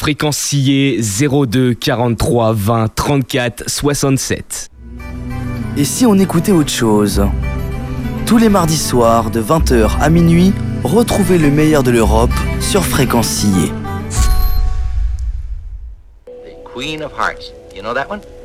Fréquence sillée 02 43 20 34 67. Et si on écoutait autre chose? Tous les mardis soirs de 20h à minuit, retrouvez le meilleur de l'Europe sur Fréquence sillée. The Queen of Hearts. You know that one?